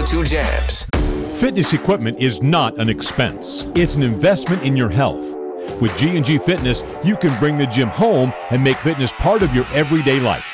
Two Jams. Fitness equipment is not an expense. It's an investment in your health. With G&G Fitness, you can bring the gym home and make fitness part of your everyday life.